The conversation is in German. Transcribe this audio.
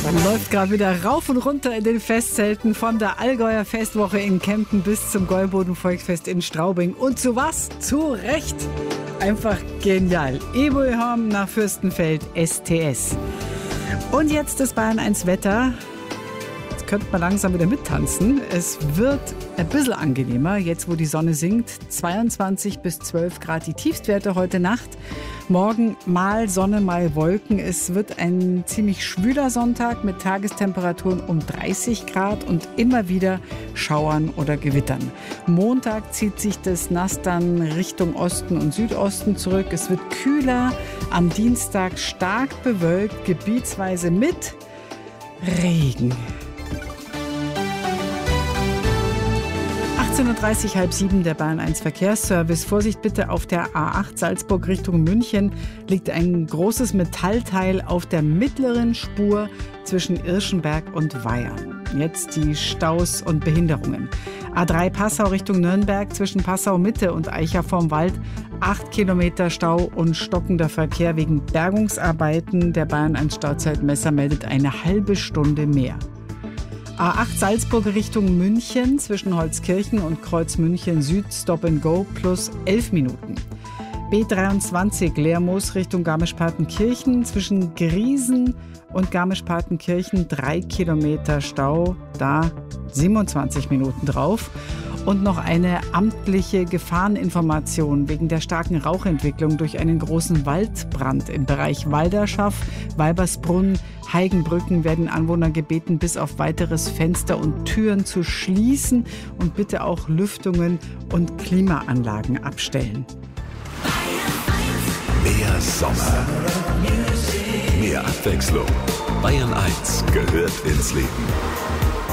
Läuft gerade wieder rauf und runter in den Festzelten von der Allgäuer Festwoche in Kempten bis zum Gäuboden-Volksfest in Straubing. Und zu was? Zu Recht! Einfach genial. Ebolham nach Fürstenfeld, STS. Und jetzt das Bayern 1 Wetter. Jetzt könnte man langsam wieder mittanzen. Es wird ein bisschen angenehmer, jetzt wo die Sonne sinkt. 22 bis 12 Grad die Tiefstwerte heute Nacht. Morgen mal Sonne, mal Wolken. Es wird ein ziemlich schwüler Sonntag mit Tagestemperaturen um 30 Grad und immer wieder Schauern oder Gewittern. Montag zieht sich das Nass dann Richtung Osten und Südosten zurück. Es wird kühler, am Dienstag stark bewölkt, gebietsweise mit Regen. 18.30 halb 7 der Bayern 1 Verkehrsservice. Vorsicht bitte, auf der A8 Salzburg Richtung München liegt ein großes Metallteil auf der mittleren Spur zwischen Irschenberg und Weiher. Jetzt die Staus und Behinderungen. A3 Passau Richtung Nürnberg zwischen Passau Mitte und Eicher vorm Wald. 8 Kilometer Stau und stockender Verkehr wegen Bergungsarbeiten. Der Bayern 1 Stauzeitmesser meldet eine halbe Stunde mehr. A8 Salzburg Richtung München zwischen Holzkirchen und Kreuz München Süd Stop and Go plus 11 Minuten. B23 Lermoos Richtung Garmisch-Partenkirchen zwischen Griesen und Garmisch-Partenkirchen 3 Kilometer Stau, da 27 Minuten drauf. Und noch eine amtliche Gefahreninformation wegen der starken Rauchentwicklung durch einen großen Waldbrand im Bereich Walderschaff, Weibersbrunn, Heigenbrücken werden Anwohner gebeten, bis auf weiteres Fenster und Türen zu schließen und bitte auch Lüftungen und Klimaanlagen abstellen. Mehr Sommer, mehr Abwechslung. Bayern 1 gehört ins Leben.